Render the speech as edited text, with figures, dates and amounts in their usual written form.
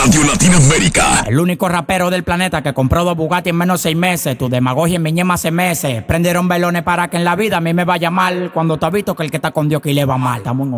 Radio Latinoamérica. El único rapero del planeta que compró 2 Bugatti en menos de 6 meses. Tu demagogia en mi ñema hace meses. Prendieron velones para que en la vida a mí me vaya mal. Cuando te has visto que el que está con Dios que le va mal. Estamos en